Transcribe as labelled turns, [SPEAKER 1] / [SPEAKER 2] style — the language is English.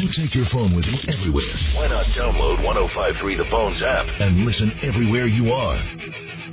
[SPEAKER 1] take your phone with you everywhere.
[SPEAKER 2] Why not download 105.3 The Phone's app
[SPEAKER 1] and listen everywhere you are?